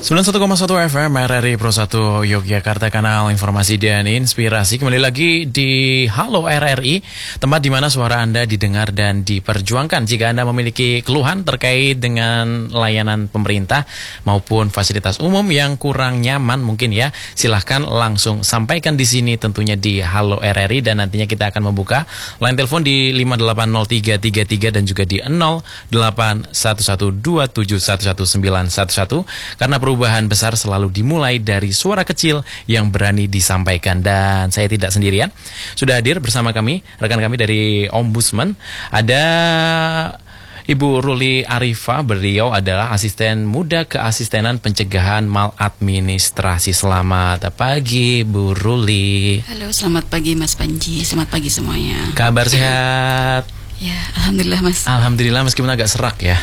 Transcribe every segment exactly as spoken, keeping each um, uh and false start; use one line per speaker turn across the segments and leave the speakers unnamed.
sembilan puluh satu koma satu F M R R I Pro satu Yogyakarta, kanal informasi dan inspirasi. Kembali lagi di Halo R R I, tempat di mana suara Anda didengar dan diperjuangkan. Jika Anda memiliki keluhan terkait dengan layanan pemerintah maupun fasilitas umum yang kurang nyaman mungkin ya, silahkan langsung sampaikan di sini tentunya di Halo R R I, dan nantinya kita akan membuka line telepon di lima delapan nol tiga tiga tiga dan juga di nol delapan satu satu dua tujuh satu satu sembilan satu satu, karena perubahan besar selalu dimulai dari suara kecil yang berani disampaikan. Dan saya tidak sendirian, sudah hadir bersama kami rekan kami dari Ombudsman. Ada Ibu Ruli Arifah, beliau adalah asisten muda keasistenan pencegahan maladministrasi. Selamat pagi Bu Ruli.
Halo, selamat pagi Mas Panji, selamat pagi semuanya.
Kabar sehat?
Ya, alhamdulillah Mas.
Alhamdulillah, meskipun agak serak ya.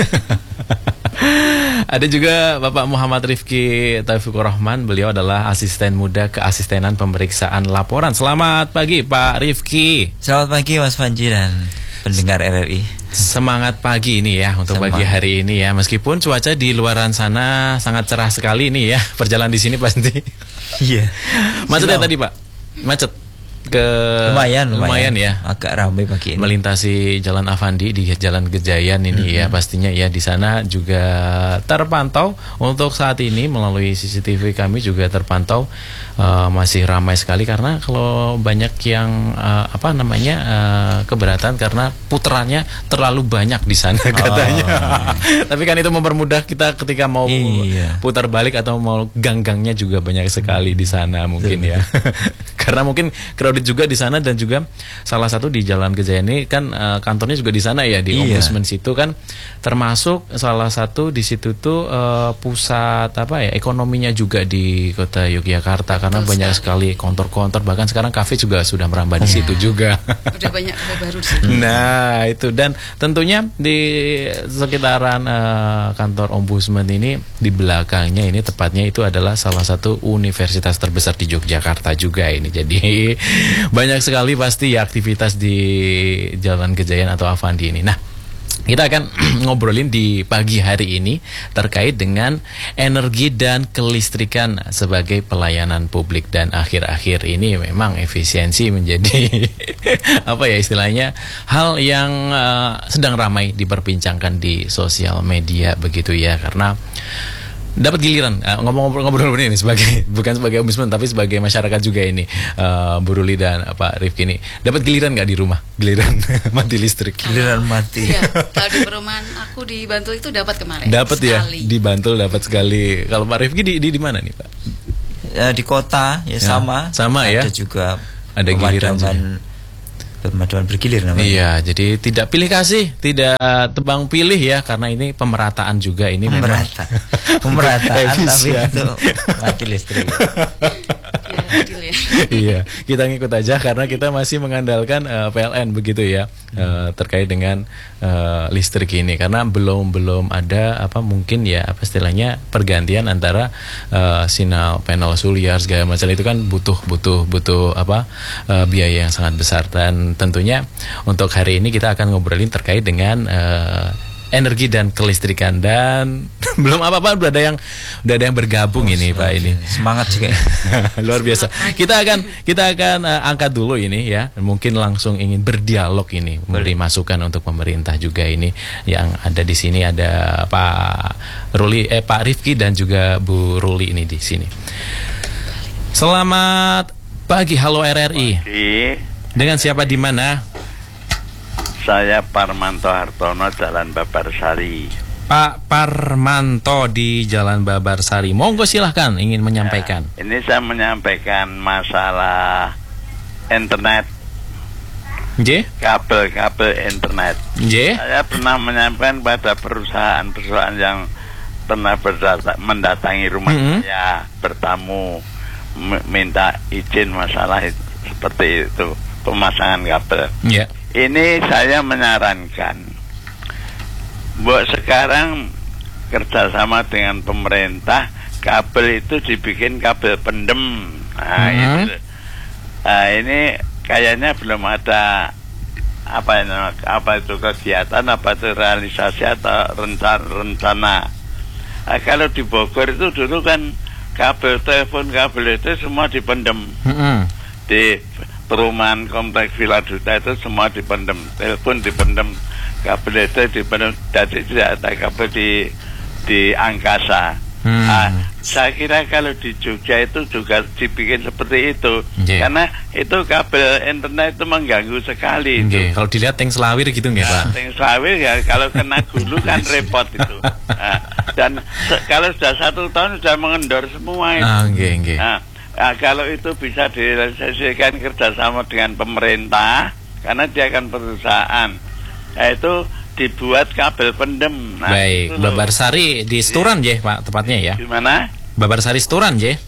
Ada juga Bapak Muhammad Rifki Taufikur Rahman, beliau adalah asisten muda keasistenan pemeriksaan laporan. Selamat pagi Pak Rifki.
Selamat pagi Mas Panji dan pendengar R R I.
Semangat pagi ini ya untuk Semangat. pagi hari ini ya, meskipun cuaca di luaran sana sangat cerah sekali ini ya. Perjalanan di sini pasti.
Iya.
Macet ya tadi Pak? Macet. Ke
lumayan, lumayan
lumayan ya,
agak ramai pagi ini.
Melintasi Jalan Avandi di Jalan Gejayan ini mm-hmm. ya, pastinya ya di sana juga terpantau untuk saat ini melalui C C T V kami juga terpantau uh, masih ramai sekali, karena kalau banyak yang uh, apa namanya uh, keberatan karena puterannya terlalu banyak di sana katanya. Oh. Tapi kan itu mempermudah kita ketika mau iya. putar balik atau mau gang-gangnya juga banyak sekali di sana mungkin ya. Karena mungkin crowded juga di sana, dan juga salah satu di Jalan Gejayan ini kan uh, kantornya juga di sana ya, di iya. Ombudsman situ kan, termasuk salah satu di situ tuh uh, pusat apa ya ekonominya juga di kota Yogyakarta, karena Betul banyak sekali kantor-kantor, bahkan sekarang kafe juga sudah merambah di situ ya. juga.
Udah banyak kafe baru di situ.
Nah itu, dan tentunya di sekitaran uh, kantor Ombudsman ini, di belakangnya ini tepatnya itu adalah salah satu universitas terbesar di Yogyakarta juga ini. Jadi banyak sekali pasti ya aktivitas di Jalan Gejayan atau Avandi ini. Nah, kita akan ngobrolin di pagi hari ini terkait dengan energi dan kelistrikan sebagai pelayanan publik. Dan akhir-akhir ini memang efisiensi menjadi apa ya istilahnya, hal yang uh, sedang ramai diperbincangkan di sosial media begitu ya, karena dapat giliran uh, ngomong-ngobrol ini sebagai bukan sebagai ombudsman tapi sebagai masyarakat juga ini, uh, Bu Ruli dan uh, Pak Rifki ini dapat giliran nggak di rumah, giliran mati listrik,
giliran mati.
Ya, kalau di perumahan aku di Bantul itu dapat kemarin.
Dapat ya, di Bantul dapat sekali. Kalau Pak Rifki di, di di mana nih Pak?
Ya, di kota ya, ya sama.
Sama
ada
ya.
juga
ada giliran
pemadaman bergilir namanya.
Iya, jadi tidak pilih kasih, tidak tebang pilih ya, karena ini pemerataan juga ini.
Pemerata. Pemerataan tapi itu mati listrik.
Ya,
iya, kita ngikut aja karena kita masih mengandalkan uh, P L N begitu ya, uh, terkait dengan uh, listrik ini, karena belum belum ada apa mungkin ya apa istilahnya pergantian antara uh, sinyal panel surya segala macam itu kan butuh butuh butuh apa uh, biaya yang sangat besar. Dan tentunya untuk hari ini kita akan ngobrolin terkait dengan uh, energi dan kelistrikan, dan belum apa-apa udah ada yang udah ada yang bergabung oh, ini Pak ini.
Semangat juga.
Luar biasa. Kita akan kita akan uh, angkat dulu ini ya. Mungkin langsung ingin berdialog ini, memberi masukan untuk pemerintah juga ini. Yang ada di sini ada Pak Ruli eh Pak Rifki dan juga Bu Ruli ini di sini. Selamat pagi, Halo R R I.
Pagi.
Dengan siapa di mana?
Saya Parmanto Hartono, Jalan Babarsari.
Pak Parmanto di Jalan Babarsari. Monggo silahkan ingin menyampaikan.
Ya, ini saya menyampaikan masalah internet.
J?
Kabel-kabel internet.
J?
Saya pernah menyampaikan pada perusahaan-perusahaan yang pernah berdata- mendatangi rumah mm-hmm. saya, bertamu, m- minta izin masalah itu, seperti itu, pemasangan kabel. Iya. Yeah. Ini saya menyarankan, buat sekarang kerjasama dengan pemerintah, kabel itu dibikin kabel pendem. Nah, mm-hmm. itu. Nah, ini kayaknya belum ada apa apa itu kegiatan, apa itu realisasi atau rencana. rencana. Nah, kalau di Bogor itu dulu kan kabel telepon, kabel itu semua dipendem.
Mm-hmm. Di
perumahan kompleks Villa Duta itu semua dipendem, telepon dipendem, kabel itu dipendem, jadi tidak ada kabel di di angkasa. Hmm. Nah, saya kira kalau di Jogja itu juga dibikin seperti itu, yeah. Karena itu kabel internet itu mengganggu sekali.
Okay. Kalau dilihat tank selawir gitu nggak Pak?
Tank selawir ya kalau kena gulu kan repot itu. Nah, dan se- kalau sudah satu tahun sudah mengendor semua itu.
Ah, okay, okay.
Nah, nah, kalau itu bisa direalisasikan kerjasama dengan pemerintah, karena dia akan perusahaan, nah, itu dibuat kabel pendem. Nah,
baik, Babarsari di Sturan je Pak tepatnya ya.
Gimana?
Babarsari Sturan je.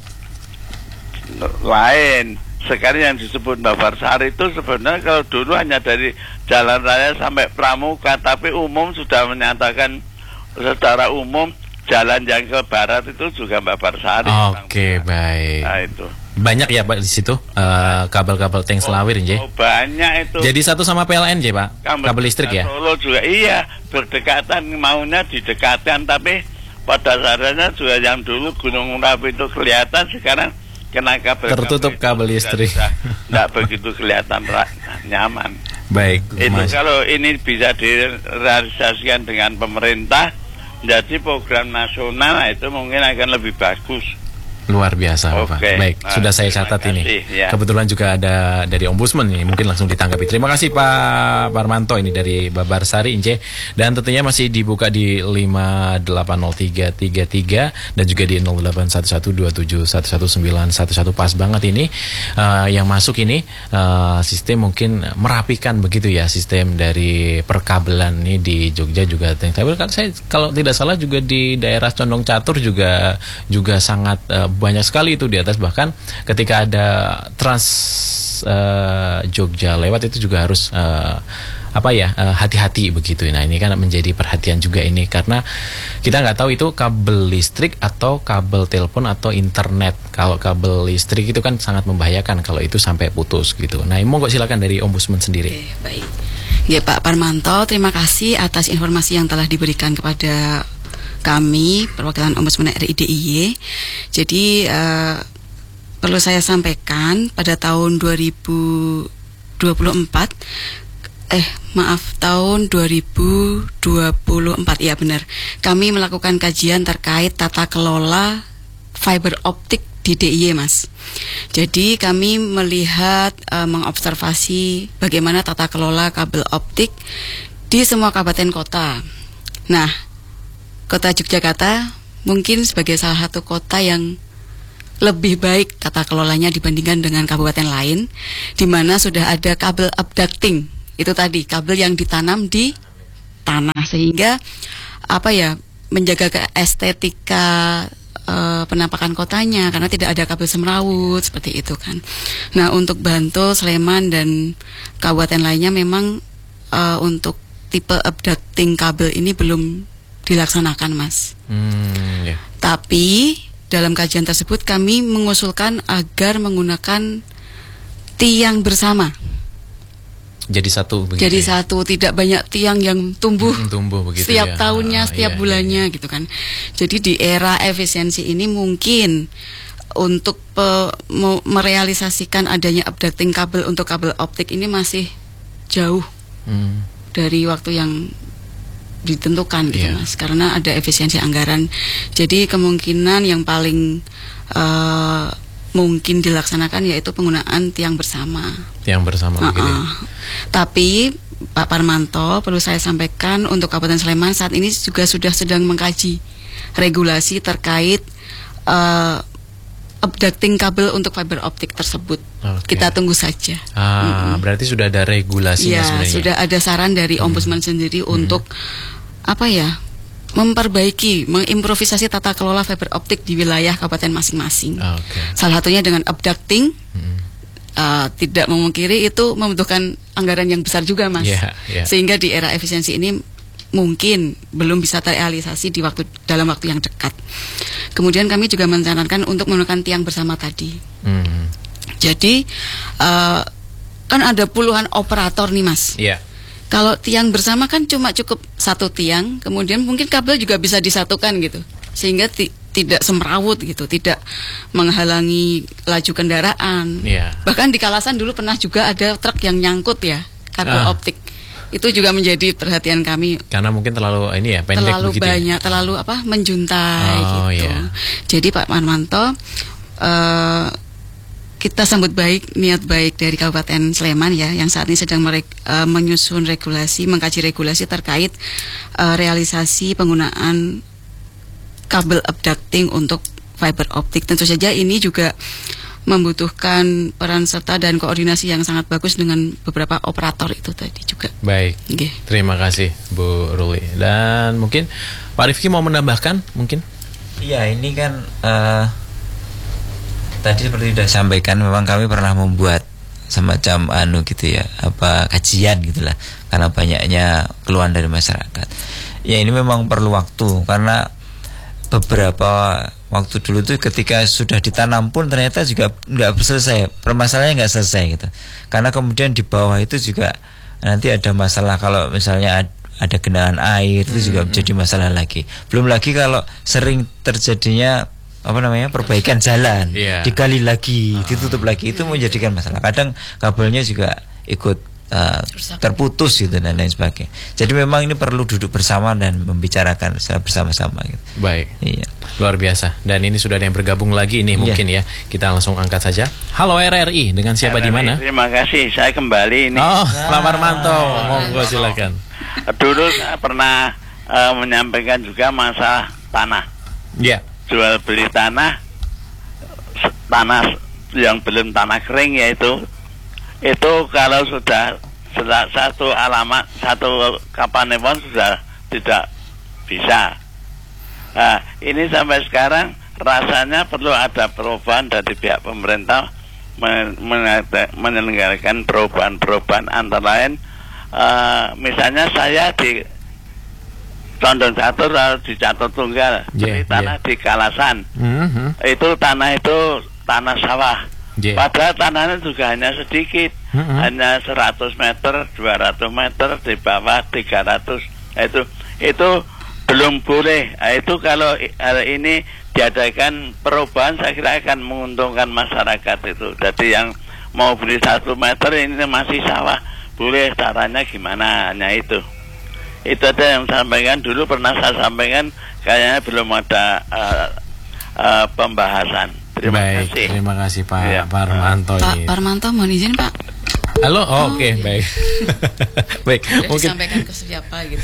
Lain. Sekarang yang disebut Babarsari itu sebenarnya kalau dulu hanya dari jalan raya sampai Pramuka, tapi umum sudah menyatakan secara umum jalan yang ke barat itu juga Babarsari.
Oke, okay, baik.
Nah, itu.
Banyak ya Pak di situ uh, kabel-kabel tank selawir je.
Oh, banyak itu.
Jadi satu sama P L N je Pak. Kabel, kabel listrik ya.
Solo juga iya, berdekatan, maunya didekatkan, tapi pada saatnya juga yang dulu Gunung Merapi itu kelihatan, sekarang kena kabel
tertutup kabel, kabel listrik.
Tidak begitu kelihatan nyaman.
Baik.
Itu
Mas.
Kalau ini bisa direalisasikan dengan pemerintah, jadi program nasional itu mungkin akan lebih bagus.
Luar biasa Bapak.
Okay.
Baik, nah, sudah saya catat kasih, ini. Ya. Kebetulan juga ada dari Ombudsman nih, mungkin langsung ditanggapi. Terima kasih Pak Parmanto ini dari Babarsari Ince. Dan tentunya masih dibuka di lima delapan nol tiga tiga tiga dan juga di nol delapan satu satu dua tujuh satu satu sembilan satu satu. Pas banget ini uh, yang masuk ini uh, sistem mungkin merapikan begitu ya, sistem dari perkabelan ini di Jogja juga. Tapi kan saya kalau tidak salah juga di daerah Condong Catur juga juga sangat uh, banyak sekali itu di atas, bahkan ketika ada Trans uh, Jogja lewat itu juga harus uh, apa ya uh, hati-hati begitu. Nah ini kan menjadi perhatian juga ini, karena kita nggak tahu itu kabel listrik atau kabel telepon atau internet. Kalau kabel listrik itu kan sangat membahayakan kalau itu sampai putus gitu. Nah mau nggak silakan dari Ombudsman sendiri.
Oke, baik. Ya Pak Parmanto, terima kasih atas informasi yang telah diberikan kepada kami, perwakilan Ombudsman R I D I Y. Jadi uh, perlu saya sampaikan pada tahun dua ribu dua puluh empat eh maaf tahun dua ribu dua puluh empat ya benar, kami melakukan kajian terkait tata kelola fiber optik di D I Y Mas. Jadi kami melihat uh, mengobservasi bagaimana tata kelola kabel optik di semua kabupaten kota. Nah, Kota Yogyakarta mungkin sebagai salah satu kota yang lebih baik tata kelolanya dibandingkan dengan kabupaten lain, di mana sudah ada kabel abducting. Itu tadi kabel yang ditanam di tanah, sehingga apa ya, menjaga estetika e, penampakan kotanya, karena tidak ada kabel semrawut seperti itu kan. Nah untuk Bantul, Sleman dan kabupaten lainnya memang e, untuk tipe abducting kabel ini belum dilaksanakan Mas. Hmm, yeah. Tapi dalam kajian tersebut kami mengusulkan agar menggunakan tiang bersama.
Jadi satu begitu.
Jadi
ya?
satu, tidak banyak tiang yang tumbuh,
hmm, tumbuh begitu
setiap
ya.
tahunnya, setiap
ah,
bulannya
iya, iya.
gitu kan. Jadi di era efisiensi ini mungkin untuk pe, me, merealisasikan adanya abducting kabel untuk kabel optik ini masih jauh hmm. dari waktu yang ditentukan gitu yeah. Mas, karena ada efisiensi anggaran. Jadi kemungkinan yang paling uh, mungkin dilaksanakan yaitu penggunaan tiang bersama.
Tiang bersama uh-uh. begitu.
Tapi Pak Parmanto, perlu saya sampaikan untuk Kabupaten Sleman saat ini juga sudah sedang mengkaji regulasi terkait uh, abducting kabel untuk fiber optik tersebut. Okay. Kita tunggu saja.
Ah, mm-hmm. Berarti sudah ada regulasinya
ya,
sebenarnya.
Sudah ada saran dari Ombudsman hmm. sendiri hmm. untuk apa ya, memperbaiki, mengimprovisasi tata kelola fiber optik di wilayah kabupaten masing-masing. Okay. Salah satunya dengan abducting. Hmm. Uh, tidak memungkiri itu membutuhkan anggaran yang besar juga, Mas. Yeah, yeah. Sehingga di era efisiensi ini mungkin belum bisa terrealisasi di waktu dalam waktu yang dekat. Kemudian kami juga menyarankan untuk menggunakan tiang bersama tadi. Hmm. Jadi uh, kan ada puluhan operator nih Mas.
Yeah.
Kalau tiang bersama kan cuma cukup satu tiang, kemudian mungkin kabel juga bisa disatukan gitu. sehingga ti tidak semrawut gitu, tidak menghalangi laju kendaraan.
Yeah.
Bahkan di Kalasan dulu pernah juga ada truk yang nyangkut ya, kabel
ah.
optik. Itu juga menjadi perhatian kami.
Karena mungkin terlalu ini ya, pendek
terlalu
begitu
banyak,
ya?
terlalu apa, menjuntai
oh,
gitu.
Yeah.
Jadi Pak Parmanto, uh, kita sambut baik niat baik dari Kabupaten Sleman ya, yang saat ini sedang merek, uh, menyusun regulasi, mengkaji regulasi terkait uh, realisasi penggunaan kabel abducting untuk fiber optik. Tentu saja ini juga membutuhkan peran serta dan koordinasi yang sangat bagus dengan beberapa operator itu tadi juga.
Baik, okay. Terima kasih Bu Ruli. Dan mungkin Pak Rifki mau menambahkan mungkin?
Iya, ini kan uh, tadi seperti sudah sampaikan, memang kami pernah membuat semacam anu gitu ya, apa kajian gitulah, karena banyaknya keluhan dari masyarakat. Ya ini memang perlu waktu, karena beberapa waktu dulu tuh ketika sudah ditanam pun ternyata juga nggak selesai, permasalahannya nggak selesai gitu. Karena kemudian di bawah itu juga nanti ada masalah, kalau misalnya ada genangan air itu juga hmm. menjadi masalah lagi. Belum lagi kalau sering terjadinya apa namanya perbaikan jalan, yeah. digali lagi, oh. ditutup lagi, itu menjadikan masalah. Kadang kabelnya juga ikut Uh, terputus gitu dan lain sebagainya. Jadi memang ini perlu duduk bersama dan membicarakan secara bersama-sama gitu.
Baik,
iya.
Luar biasa. Dan ini sudah ada yang bergabung lagi ini, iya. mungkin ya. Kita langsung angkat saja. Halo R R I, dengan siapa di mana?
Terima kasih, saya kembali ini.
Oh, Pak Parmanto, monggo silakan.
Dulu saya pernah uh, menyampaikan juga masalah tanah.
Iya. Yeah.
Jual beli tanah, tanah yang belum tanah kering yaitu itu kalau sudah satu alamat satu kapanpun sudah tidak bisa. Nah, ini sampai sekarang rasanya perlu ada perubahan dari pihak pemerintah men menyelenggarakan perubahan-perubahan, antara lain uh, misalnya saya di Condong Catur atau di Catur Tunggal, yeah, tanah yeah. di Kalasan, mm-hmm. itu tanah itu tanah sawah. Yeah. Padahal tanahnya juga hanya sedikit, mm-hmm. hanya seratus meter, dua ratus meter, di bawah tiga ratus. Itu itu belum boleh. Nah, itu kalau hari ini diadakan perubahan, saya kira akan menguntungkan masyarakat itu. Jadi yang mau beli satu meter ini masih sawah, boleh, caranya gimana? Hanya itu. Itu ada yang sampaikan dulu, pernah saya sampaikan, kayaknya belum ada uh, uh, pembahasan. Terima
baik,
kasih.
Terima kasih Pak
ya.
Parmanto.
Pak Parmanto, mohon izin Pak.
Halo, oh,
oh,
oke, okay,
iya.
baik. Baik,
sudah
mungkin
disampaikan ke siapa gitu.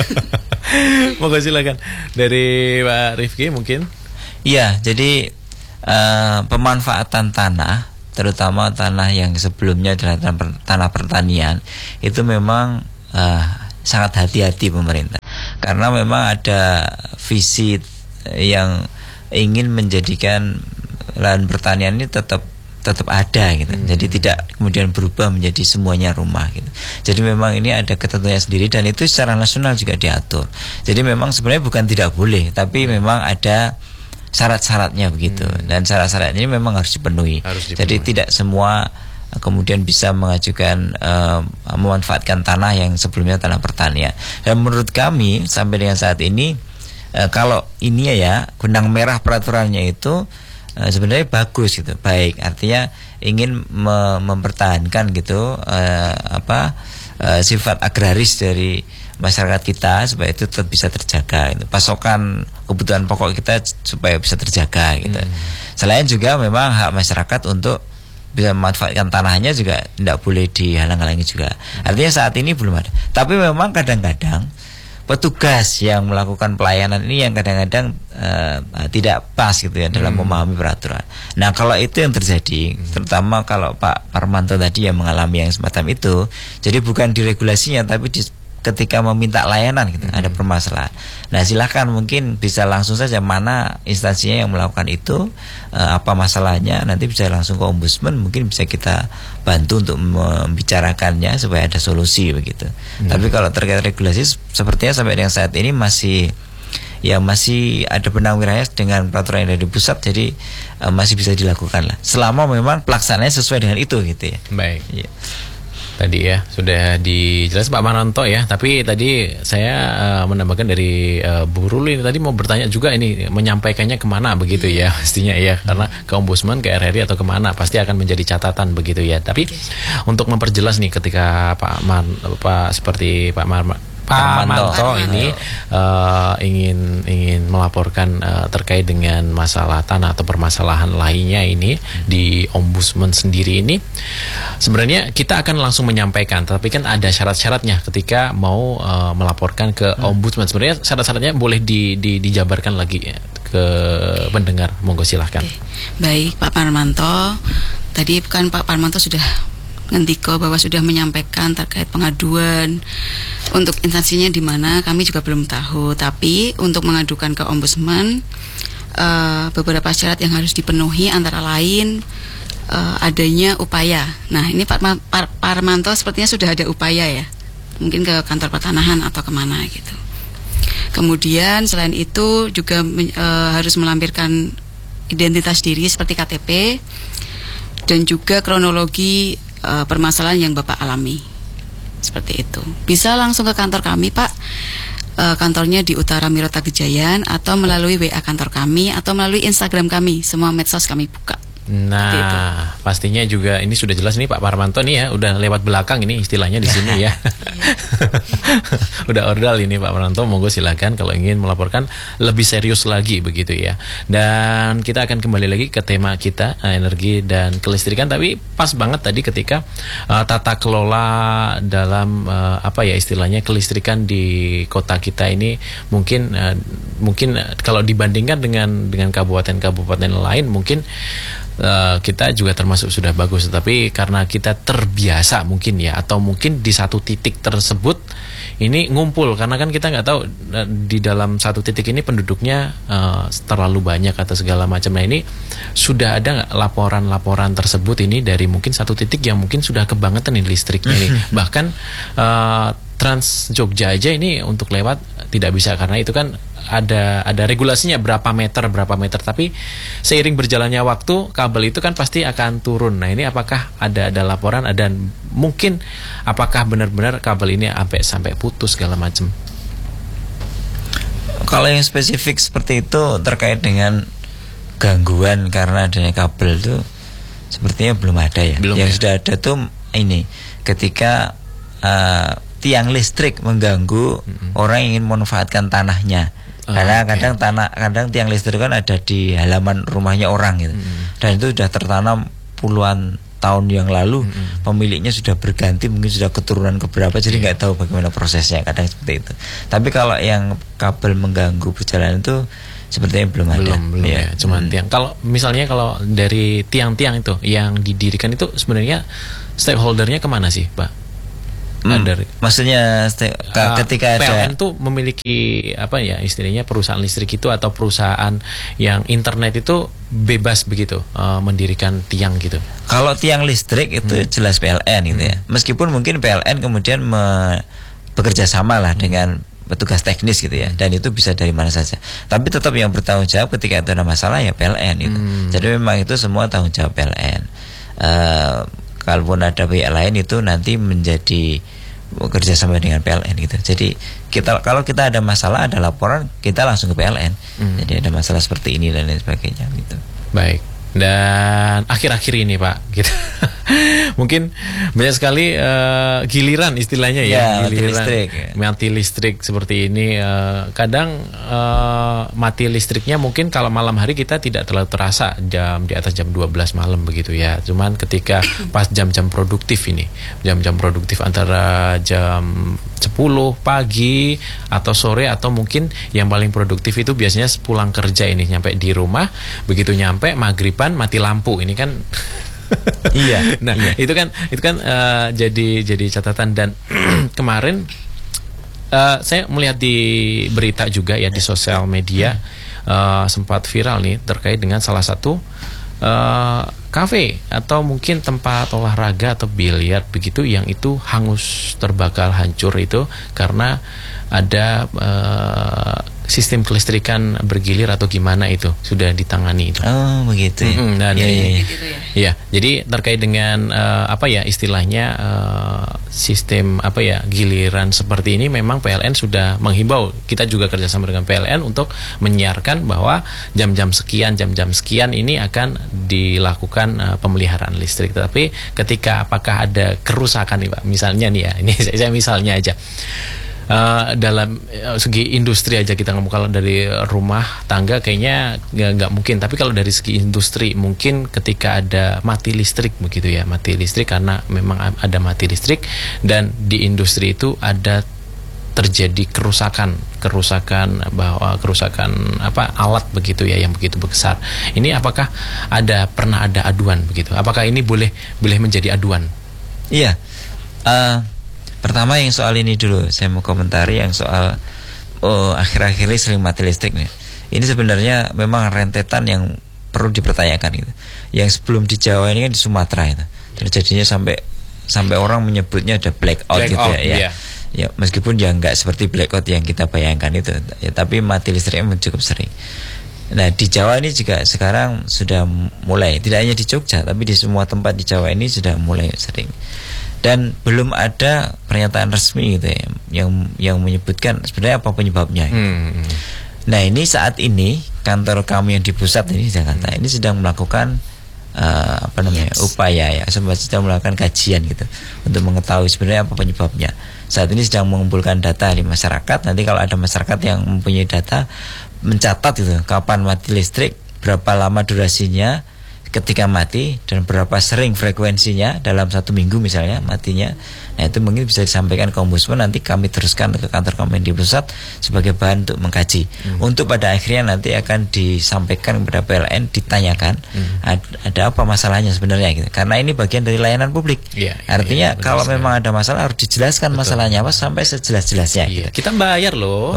Monggo silakan dari Pak Rifki mungkin.
Iya, jadi uh, pemanfaatan tanah, terutama tanah yang sebelumnya adalah tanah, tanah pertanian, itu memang uh, sangat hati-hati pemerintah. Karena memang ada visi yang ingin menjadikan lahan pertanian ini tetap tetap ada gitu. Hmm. Jadi tidak kemudian berubah menjadi semuanya rumah gitu. Jadi memang ini ada ketentuannya sendiri, dan itu secara nasional juga diatur. Jadi memang sebenarnya bukan tidak boleh, tapi memang ada syarat-syaratnya begitu. Hmm. Dan syarat-syarat ini memang harus dipenuhi. harus dipenuhi. Jadi tidak semua kemudian bisa mengajukan uh, memanfaatkan tanah yang sebelumnya tanah pertanian. Dan menurut kami sampai dengan saat ini uh, kalau ini ya benang merah peraturannya itu sebenarnya bagus gitu, baik, artinya ingin me mempertahankan gitu uh, apa uh, sifat agraris dari masyarakat kita supaya itu tetap bisa terjaga gitu. Pasokan kebutuhan pokok kita supaya bisa terjaga gitu. Hmm. Selain juga memang hak masyarakat untuk bisa memanfaatkan tanahnya juga tidak boleh dihalang-halangi juga. Artinya saat ini belum ada. Tapi memang kadang-kadang petugas yang melakukan pelayanan ini yang kadang-kadang uh, tidak pas gitu ya dalam hmm. memahami peraturan. Nah kalau itu yang terjadi, hmm. terutama kalau Pak Parmanto tadi yang mengalami yang semacam itu, jadi bukan di regulasinya tapi di, ketika meminta layanan gitu, hmm. ada permasalahan. Nah silakan mungkin bisa langsung saja mana instansinya yang melakukan itu, uh, apa masalahnya, nanti bisa langsung ke ombudsman, mungkin bisa kita bantu untuk membicarakannya supaya ada solusi begitu. Hmm. Tapi kalau terkait regulasi sepertinya sampai dengan saat ini masih ya masih ada benang merahnya dengan peraturan yang dari pusat, jadi uh, masih bisa dilakukan lah selama memang pelaksanaannya sesuai dengan itu gitu ya.
Baik.
Ya.
Tadi ya sudah dijelas Pak Marmanto ya. Tapi tadi saya uh, menambahkan dari uh, Bu Ruli tadi mau bertanya juga ini menyampaikannya kemana begitu ya pastinya ya, karena ke Ombudsman, ke R R I atau kemana pasti akan menjadi catatan begitu ya. Tapi untuk memperjelas nih ketika Pak Mar, Pak seperti Pak Mar Pak Manto ini uh, ingin ingin melaporkan uh, terkait dengan masalah tanah atau permasalahan lainnya ini di Ombudsman sendiri ini, sebenarnya kita akan langsung menyampaikan, tapi kan ada syarat-syaratnya ketika mau uh, melaporkan ke Ombudsman. Sebenarnya syarat-syaratnya boleh di, di, dijabarkan lagi ya, ke pendengar, monggo silahkan.
Oke. Baik Pak Parmanto, tadi kan Pak Parmanto sudah ngendiko bahwa sudah menyampaikan terkait pengaduan. Untuk instansinya di mana kami juga belum tahu, tapi untuk mengadukan ke Ombudsman uh, beberapa syarat yang harus dipenuhi antara lain uh, adanya upaya. Nah ini Pak Ma- Par- Parmanto sepertinya sudah ada upaya ya, mungkin ke kantor pertanahan atau kemana gitu. Kemudian selain itu juga uh, harus melampirkan identitas diri seperti K T P dan juga kronologi uh, permasalahan yang Bapak alami. Seperti itu. Bisa langsung ke kantor kami Pak. Uh, kantornya di Utara Mirota Gejayan, atau melalui W A kantor kami, atau melalui Instagram kami. Semua medsos kami buka.
Nah, pastinya juga ini sudah jelas nih Pak Parmanto nih ya, udah lewat belakang ini istilahnya di sini ya. Udah ordal ini Pak Parmanto, monggo silakan kalau ingin melaporkan lebih serius lagi begitu ya. Dan kita akan kembali lagi ke tema kita, energi dan kelistrikan. Tapi pas banget tadi ketika uh, tata kelola dalam uh, apa ya istilahnya kelistrikan di kota kita ini mungkin uh, mungkin uh, kalau dibandingkan dengan dengan kabupaten-kabupaten lain mungkin Uh, kita juga termasuk sudah bagus, tapi karena kita terbiasa mungkin ya, atau mungkin di satu titik tersebut ini ngumpul, karena kan kita nggak tahu uh, di dalam satu titik ini penduduknya uh, terlalu banyak atau segala macam. Nah ini sudah ada nggak laporan-laporan tersebut ini dari mungkin satu titik yang mungkin sudah kebangetan ini listriknya ini, bahkan uh, Trans Jogja aja ini untuk lewat tidak bisa karena itu kan ada ada regulasinya berapa meter berapa meter, tapi seiring berjalannya waktu kabel itu kan pasti akan turun. Nah ini apakah ada ada laporan, dan mungkin apakah benar-benar kabel ini sampai sampai putus segala macam?
Kalau yang spesifik seperti itu terkait dengan gangguan karena adanya kabel itu sepertinya belum ada ya. Belum yang ya? Sudah ada tuh ini ketika uh, tiang listrik mengganggu mm-hmm. orang yang ingin memanfaatkan tanahnya. Oh, karena okay. kadang tanah kadang tiang listrik kan ada di halaman rumahnya orang gitu. Mm-hmm. Dan itu sudah tertanam puluhan tahun yang lalu, mm-hmm. pemiliknya sudah berganti, mungkin sudah keturunan keberapa, jadi nggak yeah. tahu bagaimana prosesnya, kadang seperti itu. Tapi kalau yang kabel mengganggu perjalanan itu sepertinya belum ada.
Belum, belum ya. ya. Cuman hmm. tiang. Kalau misalnya kalau dari tiang-tiang itu yang didirikan itu sebenarnya stakeholdernya kemana sih, Pak?
Hmm, maksudnya ketika
uh, P L N
ada
tuh memiliki apa ya istilahnya perusahaan listrik itu atau perusahaan yang internet itu bebas begitu uh, mendirikan tiang gitu.
Kalau tiang listrik itu hmm. jelas P L N gitu hmm. ya. Meskipun mungkin P L N kemudian me, bekerja sama lah hmm. dengan petugas teknis gitu ya, dan itu bisa dari mana saja. Tapi tetap yang bertanggung jawab ketika ada masalah ya P L N gitu. Hmm. Jadi memang itu semua tanggung jawab P L N. Uh, Kalaupun ada pihak lain itu nanti menjadi bekerja sama dengan P L N gitu. Jadi kita kalau kita ada masalah, ada laporan, kita langsung ke P L N. Hmm. Jadi ada masalah seperti ini dan lain sebagainya gitu.
Baik. Dan akhir-akhir ini Pak, kita mungkin banyak sekali uh, giliran istilahnya ya, ya giliran mati listrik, ya. mati listrik seperti ini. Uh, kadang uh, mati listriknya mungkin kalau malam hari kita tidak terlalu terasa, jam di atas jam dua belas malam begitu ya. Cuman ketika pas jam-jam produktif ini, jam-jam produktif antara jam sepuluh pagi atau sore, atau mungkin yang paling produktif itu biasanya pulang kerja ini, nyampe di rumah, begitu nyampe maghriban mati lampu ini kan. Iya. Nah iya. itu kan itu kan uh, jadi jadi catatan. Dan kemarin uh, saya melihat di berita juga ya di sosial media uh, sempat viral nih terkait dengan salah satu uh, kafe atau mungkin tempat olahraga atau biliar begitu yang itu hangus, terbakar, hancur itu karena ada uh, sistem kelistrikan bergilir atau gimana itu sudah ditangani itu.
Oh begitu ya.
Mm-hmm, dan
ya, ya, ya.
Gitu ya.
Ya, jadi terkait dengan uh, apa ya istilahnya uh, sistem apa ya giliran seperti ini, memang P L N sudah menghimbau, kita juga kerjasama dengan P L N untuk menyiarkan bahwa jam-jam sekian, jam-jam sekian ini akan dilakukan uh, pemeliharaan listrik. Tetapi ketika apakah ada kerusakan nih Pak, misalnya nih ya, ini saya, saya misalnya aja. Uh, dalam uh, segi industri aja kita ngomong, kalau dari rumah tangga kayaknya nggak nggak mungkin, tapi kalau dari segi industri mungkin ketika ada mati listrik begitu ya, mati listrik karena memang ada mati listrik dan di industri itu ada terjadi kerusakan kerusakan bahwa kerusakan apa alat begitu ya yang begitu besar. Ini apakah ada pernah ada aduan begitu? Apakah ini boleh boleh menjadi aduan?
Iya. Uh, Pertama yang soal ini dulu, saya mau komentari yang soal oh, akhir-akhir ini sering mati listrik nih. Ini sebenarnya memang rentetan yang perlu dipertanyakan gitu. Yang sebelum di Jawa ini kan di Sumatera itu terjadinya sampai sampai orang menyebutnya ada blackout black gitu out, ya.
Iya.
Ya meskipun ya nggak seperti blackout yang kita bayangkan itu, ya, tapi mati listriknya cukup sering. Nah di Jawa ini juga sekarang sudah mulai, tidak hanya di Jogja tapi di semua tempat di Jawa ini sudah mulai sering. Dan belum ada pernyataan resmi gitu ya, yang yang menyebutkan sebenarnya apa penyebabnya.
Hmm.
Nah ini saat ini kantor kami yang di pusat ini Jakarta hmm. ini sedang melakukan uh, apa namanya yes. upaya ya, sedang melakukan kajian gitu untuk mengetahui sebenarnya apa penyebabnya. Saat ini sedang mengumpulkan data di masyarakat. Nanti kalau ada masyarakat yang mempunyai data, mencatat gitu kapan mati listrik, berapa lama durasinya ketika mati, dan berapa sering frekuensinya dalam satu minggu misalnya matinya. Nah itu mungkin bisa disampaikan ke Ombudsman, nanti kami teruskan ke kantor kami di pusat sebagai bahan untuk mengkaji. hmm. Untuk pada akhirnya nanti akan disampaikan kepada P L N, ditanyakan hmm. ada, ada apa masalahnya sebenarnya gitu. Karena ini bagian dari layanan publik. ya, Artinya ya, kalau memang ada masalah harus dijelaskan. Betul. Masalahnya apa sampai sejelas-jelasnya.
ya,
gitu.
Kita bayar loh.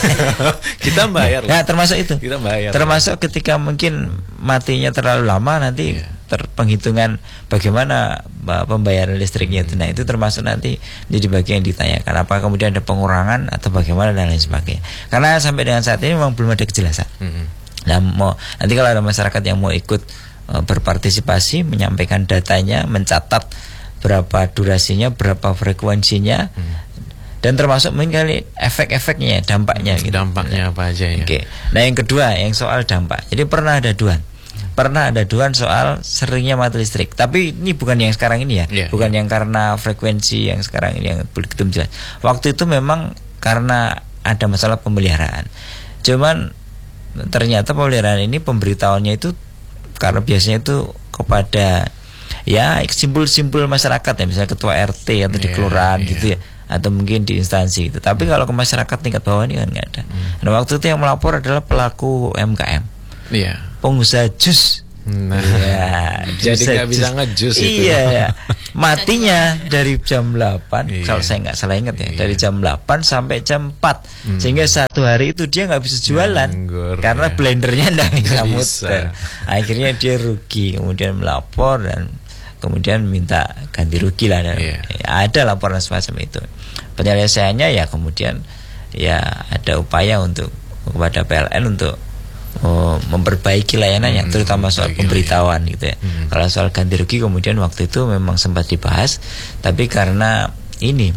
Kita bayar loh.
Nah termasuk itu.
Kita bayar.
Termasuk ketika mungkin matinya terlalu lama nanti yeah. terpenghitungan bagaimana pembayaran listriknya itu. Nah itu termasuk nanti jadi bagian yang ditanyakan, apa kemudian ada pengurangan atau bagaimana dan lain sebagainya. Karena sampai dengan saat ini memang belum ada kejelasan. Mm-hmm. Nah mau nanti kalau ada masyarakat yang mau ikut uh, berpartisipasi, menyampaikan datanya, mencatat berapa durasinya, berapa frekuensinya, mm. dan termasuk mungkin efek-efeknya, dampaknya.
Gitu. Dampaknya apa aja ya.
Oke. Nah yang kedua yang soal dampak. Jadi pernah ada aduan. Pernah ada aduan soal seringnya mati listrik. Tapi ini bukan yang sekarang ini ya, yeah, bukan yeah. yang karena frekuensi yang sekarang ini yang belum jelas. Waktu itu memang karena ada masalah pemeliharaan. Cuman ternyata pemeliharaan ini pemberitahuannya itu karena biasanya itu kepada ya simpul-simpul masyarakat ya, misalnya ketua R T atau di kelurahan yeah. gitu ya, atau mungkin di instansi itu. Tapi kalau ke masyarakat tingkat bawah ini kan nggak ada. Hmm. Nah waktu itu yang melapor adalah pelaku U M K M. Iya. Pengusaha jus.
Nah, ya, jadi nggak bisa ngejus itu.
Iya, matinya dari jam delapan. Iya. Kalau saya nggak salah ingat ya, iya. dari jam delapan sampai jam empat, hmm. sehingga satu hari itu dia nggak bisa jualan. Nganggur, karena ya. blendernya nggak bisa muter. Akhirnya dia rugi, kemudian melapor dan kemudian minta ganti rugi lah. Dan iya. ya, ada laporan semacam itu. Penyelesaiannya ya kemudian ya ada upaya untuk kepada P L N untuk Oh, memperbaiki layanannya, hmm, terutama soal pemberitahuan ya. gitu ya. Hmm. Kalau soal ganti rugi kemudian waktu itu memang sempat dibahas, tapi karena ini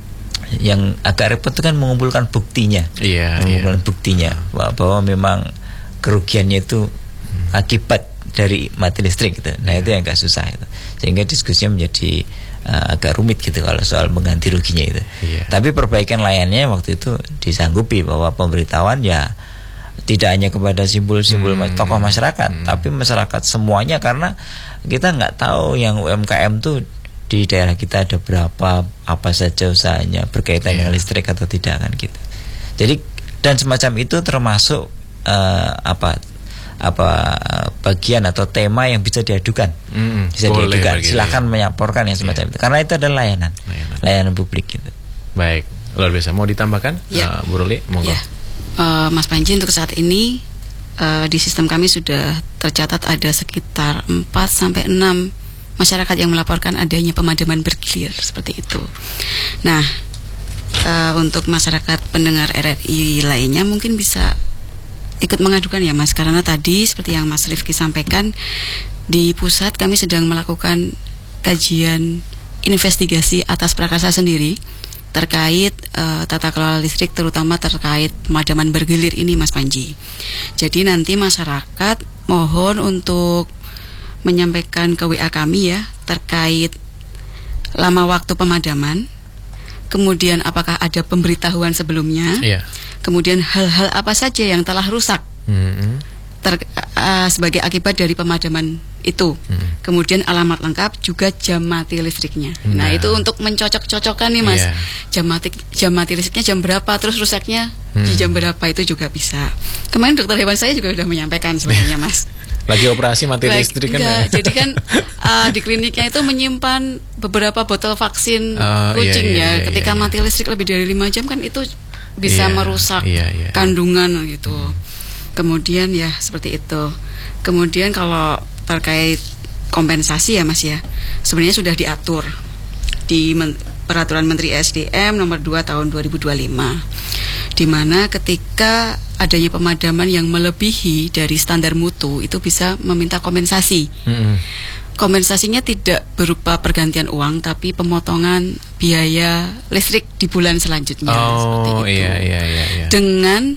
yang agak repot itu kan mengumpulkan buktinya, yeah, mengumpulkan yeah. buktinya bahwa, bahwa memang kerugiannya itu hmm. akibat dari mati listrik gitu. Nah yeah. itu yang agak susah itu, sehingga diskusinya menjadi uh, agak rumit gitu kalau soal mengganti ruginya itu. Yeah. Tapi perbaikan layannya waktu itu disanggupi bahwa pemberitahuan ya tidak hanya kepada simbol-simbol hmm. tokoh masyarakat, hmm. tapi masyarakat semuanya, karena kita nggak tahu yang U M K M tuh di daerah kita ada berapa, apa saja usahanya berkaitan yeah. dengan listrik atau tidak kan gitu. Jadi dan semacam itu termasuk uh, apa apa bagian atau tema yang bisa diadukan, hmm. bisa Boleh diadukan. Silakan ya. menyaporkan yang semacam yeah. itu, karena itu adalah layanan, layanan, layanan publik gitu.
Baik, luar biasa. Mau ditambahkan, yeah. uh, Bu Ruli? Monggo. Yeah.
Uh, Mas Panji, untuk saat ini uh, di sistem kami sudah tercatat ada sekitar empat sampai enam masyarakat yang melaporkan adanya pemadaman bergilir seperti itu. Nah, uh, untuk masyarakat pendengar R R I lainnya mungkin bisa ikut mengadukan ya Mas, karena tadi seperti yang Mas Rifki sampaikan, di pusat kami sedang melakukan kajian investigasi atas prakarsa sendiri terkait uh, tata kelola listrik, terutama terkait pemadaman bergilir ini Mas Panji. Jadi nanti masyarakat mohon untuk menyampaikan ke W A kami ya terkait lama waktu pemadaman, kemudian apakah ada pemberitahuan sebelumnya,
Iya.
kemudian hal-hal apa saja yang telah rusak
Mm-hmm.
ter, uh, sebagai akibat dari pemadaman itu,
Mm.
kemudian alamat lengkap juga jam mati listriknya. Nah,
Nah.
itu untuk mencocok-cocokkan nih Mas,
Iya.
jam mati jam mati listriknya jam berapa, terus rusaknya di
Hmm.
jam berapa, itu juga bisa. Kemarin dokter hewan saya juga sudah menyampaikan sebenarnya Mas.
Lagi operasi mati
Baik,
listrik kan?
enggak,
ya?
jadi kan uh, di kliniknya itu menyimpan beberapa botol vaksin
Oh, iya,
kucing
iya,
ya.
iya,
Ketika
iya, iya.
mati listrik lebih dari lima jam kan itu bisa
Iya,
merusak
iya, iya.
kandungan gitu. Kemudian ya seperti itu. Kemudian kalau terkait kompensasi ya Mas ya, sebenarnya sudah diatur di men- Peraturan Menteri S D M nomor dua tahun dua ribu dua puluh lima, di mana ketika adanya pemadaman yang melebihi dari standar mutu itu bisa meminta kompensasi.
Mm-mm.
Kompensasinya tidak berupa pergantian uang, tapi pemotongan biaya listrik di bulan selanjutnya. seperti
Oh
itu.
iya iya iya. iya.
Dengan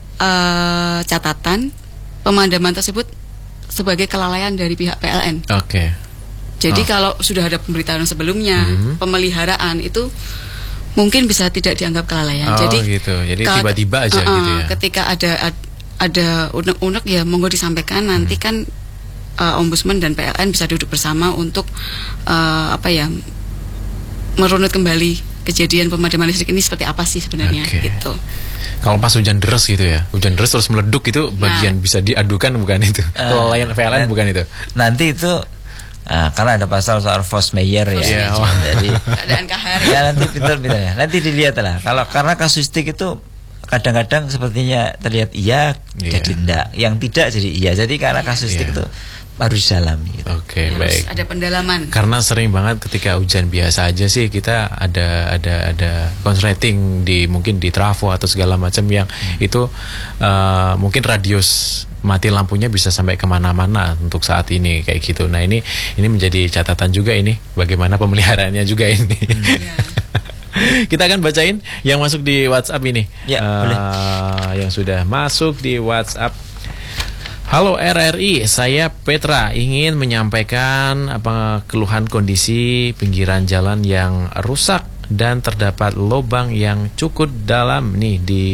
uh, catatan pemadaman tersebut sebagai kelalaian dari pihak P L N.
Oke.
Jadi
Oh.
kalau sudah ada pemberitahuan sebelumnya,
Mhm.
pemeliharaan itu mungkin bisa tidak dianggap kelalaian.
Oh,
Jadi
gitu. Jadi
ka-
tiba-tiba aja
uh-uh,
gitu ya.
Ketika ada ad- ada unek-unek ya monggo disampaikan, nanti
Hmm.
kan uh, Ombudsman dan P L N bisa duduk bersama untuk uh, apa ya merunut kembali kejadian pemadaman listrik ini seperti apa sih sebenarnya
Oke.
gitu.
Kalau pas hujan deras gitu ya, hujan deras terus meleduk itu bagian
Nah.
bisa diadukan bukan itu?
Eh,
Kelalaian P L N
dan-
bukan itu?
Nanti itu ah, karena ada pasal soal force majeure ya.
Iya, oh.
Jadi
Keadaan kahar.
ya nanti betul betul ya. Nanti dilihat lah. Kalau karena kasusistik itu kadang-kadang sepertinya terlihat iya,
Iya.
jadi enggak. Yang tidak jadi iya. Jadi karena kasusistik
Iya.
itu harus dalami gitu.
Oke,
Harus
baik.
ada pendalaman.
Karena sering banget ketika hujan biasa aja sih kita ada ada ada konsleting di mungkin di trafo atau segala macam yang itu uh, mungkin radius mati lampunya bisa sampai kemana-mana untuk saat ini kayak gitu. Nah ini ini menjadi catatan juga ini bagaimana pemeliharaannya juga ini.
Ya.
Kita akan bacain yang masuk di WhatsApp ini.
Ya,
Eh,
boleh.
Yang sudah masuk di WhatsApp. Halo R R I, saya Petra ingin menyampaikan apa keluhan kondisi pinggiran jalan yang rusak dan terdapat lubang yang cukup dalam nih di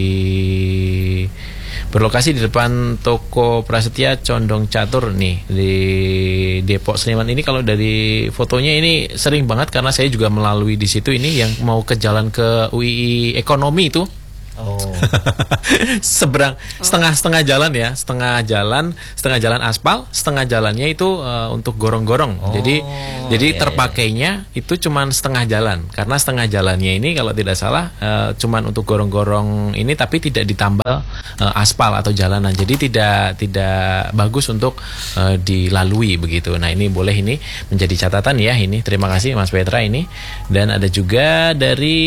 berlokasi di depan toko Prasetya Condong Catur nih di Depok Sleman. Ini kalau dari fotonya ini sering banget karena saya juga melalui di situ ini yang mau ke jalan ke U I I Ekonomi itu.
Oh.
Seberang setengah-setengah jalan ya, setengah jalan, setengah jalan aspal, setengah jalannya itu uh, untuk gorong-gorong.
Oh,
jadi jadi
iya,
terpakainya itu cuman setengah jalan. Karena setengah jalannya ini kalau tidak salah uh, cuman untuk gorong-gorong ini tapi tidak ditambal uh, aspal atau jalanan. Jadi tidak tidak bagus untuk uh, dilalui begitu. Nah, ini boleh ini menjadi catatan ya ini. Terima kasih Mas Petra ini. Dan ada juga dari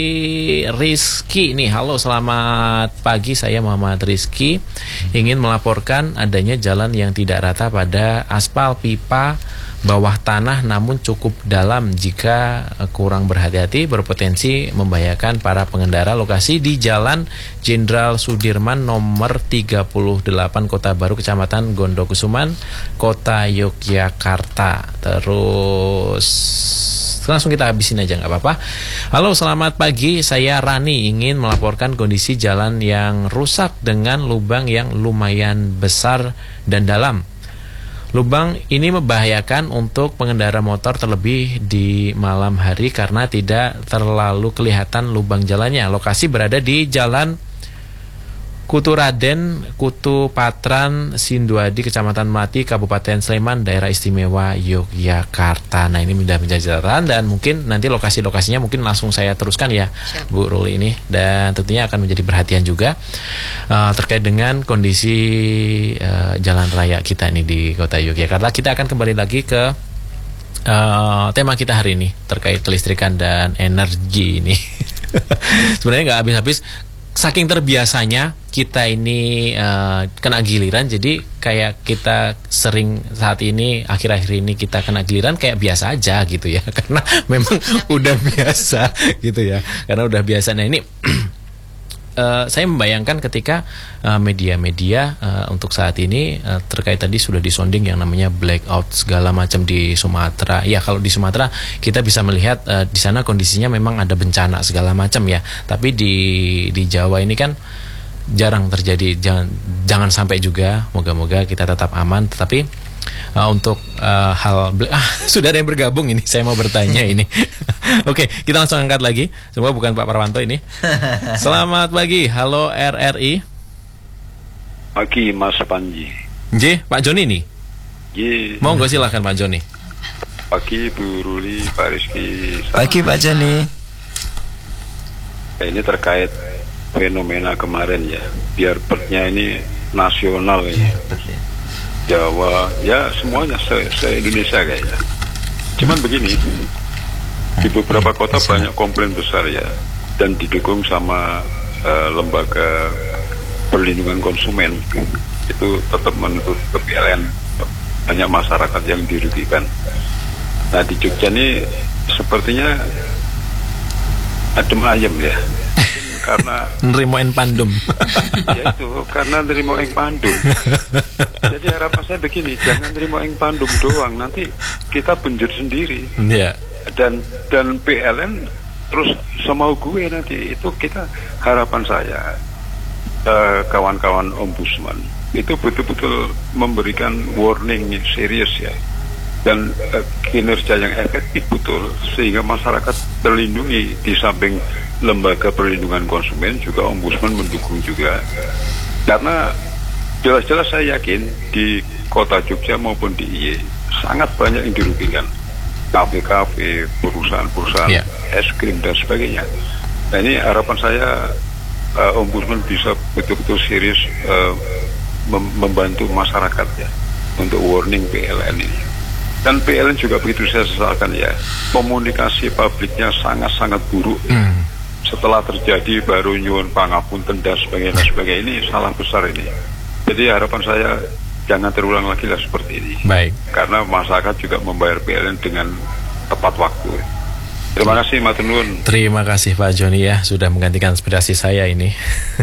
Rizky nih. Halo, selamat pagi, saya Muhammad Rizky. Ingin melaporkan adanya jalan yang tidak rata pada aspal pipa bawah tanah namun cukup dalam. Jika kurang berhati-hati berpotensi membahayakan para pengendara. Lokasi di Jalan Jenderal Sudirman nomor tiga puluh delapan Kota Baru, Kecamatan Gondokusuman, Kota Yogyakarta. Terus langsung kita habisin aja nggak apa-apa. Halo, selamat pagi, saya Rani ingin melaporkan kondisi jalan yang rusak dengan lubang yang lumayan besar dan dalam. Lubang ini membahayakan untuk pengendara motor terlebih di malam hari karena tidak terlalu kelihatan lubang jalannya. Lokasi berada di Jalan Kutu Raden, Kutu Patran, Sinduadi, Kecamatan Melati, Kabupaten Sleman, Daerah Istimewa Yogyakarta. Nah, ini sudah menjadi catatan dan mungkin nanti lokasi-lokasinya mungkin langsung saya teruskan ya,
Siap.
Bu Ruli ini. Dan tentunya akan menjadi perhatian juga uh, terkait dengan kondisi uh, jalan raya kita ini di Kota Yogyakarta. Kita akan kembali lagi ke uh, tema kita hari ini terkait kelistrikan dan energi ini. Sebenarnya nggak habis-habis. Saking terbiasanya kita ini uh, kena giliran, jadi kayak kita sering saat ini akhir-akhir ini kita kena giliran kayak biasa aja gitu ya, karena memang udah biasa gitu ya, karena udah biasa. Nah ini uh, saya membayangkan ketika uh, media-media uh, untuk saat ini uh, terkait tadi sudah disonding yang namanya blackout segala macam di Sumatera. Ya kalau di Sumatera kita bisa melihat uh, di sana kondisinya memang ada bencana segala macam ya. Tapi di di Jawa ini kan jarang terjadi. Jangan jangan sampai juga. Moga-moga kita tetap aman. Tetapi uh, untuk uh, hal ah sudah ada yang bergabung ini. Saya mau bertanya ini. Oke, kita langsung angkat lagi. Semoga bukan Pak Parwanto ini. Selamat pagi, halo R R I.
Pagi Mas Panji.
J, Pak Joni nih.
J.
Mau nggak silahkan Pak Joni.
Pagi Bu Ruli, Pak Rizky.
Pagi Pak Joni.
Ya, ini terkait fenomena kemarin ya. Biar pertnya ini nasional ya. Jawa, ya semuanya se, se Indonesia kayaknya. Cuman begini, di beberapa kota banyak komplain besar ya, dan didukung sama uh, lembaga perlindungan konsumen. Itu tetap menuntut ke P L N, banyak masyarakat yang dirugikan. Nah di Jogja ini sepertinya adem ayem ya, karena
nerimo en pandum.
Ya itu karena nerimo eng pandum. Jadi harapan saya begini, jangan nerimo eng pandum doang, nanti kita benjur sendiri.
Iya.
Dan dan P L N terus semau gue nanti, itu kita harapan saya uh, kawan-kawan ombudsman itu betul-betul memberikan warning yang serius ya, dan uh, kinerja yang efektif betul sehingga masyarakat terlindungi. Di samping lembaga perlindungan konsumen juga ombudsman mendukung juga, karena jelas-jelas saya yakin di kota Jogja maupun di I Y sangat banyak yang dirugikan, kafe-kafe, perusahaan-perusahaan yeah. es krim dan sebagainya. Nah ini harapan saya uh, ombudsman bisa betul-betul serius uh, mem- membantu masyarakat ya untuk warning P L N ini. Dan P L N juga begitu saya sesalkan ya, komunikasi publiknya sangat-sangat buruk. Mm. Setelah terjadi baru nyuwun pangapunten dan sebagainya, dan sebagainya, ini salah besar ini. Jadi harapan saya jangan terulang lagi lah seperti ini.
Baik.
Karena masyarakat juga membayar P L N dengan tepat waktu. Terima kasih Matur Nuwun.
Terima kasih Pak Joni ya sudah menggantikan inspirasi saya ini.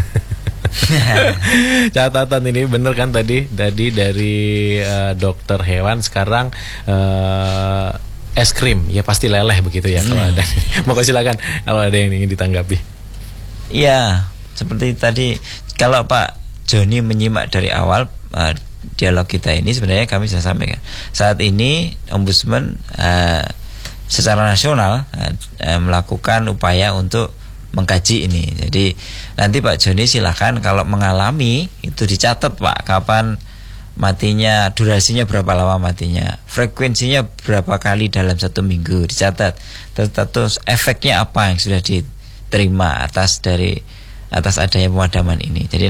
Catatan ini bener kan tadi tadi dari uh, dokter hewan, sekarang uh, es krim ya pasti leleh begitu ya. hmm. Kalau ada, mau silakan kalau ada yang ingin ditanggapi.
Iya, seperti tadi kalau Pak Joni menyimak dari awal uh, dialog kita ini, sebenarnya kami sudah sampaikan saat ini ombudsman uh, secara nasional uh, uh, melakukan upaya untuk mengkaji ini. Jadi nanti Pak Joni silahkan kalau mengalami itu dicatat Pak, kapan matinya, durasinya berapa lama matinya, frekuensinya berapa kali dalam satu minggu dicatat, terus efeknya apa yang sudah diterima atas dari atas adanya pemadaman ini. Jadi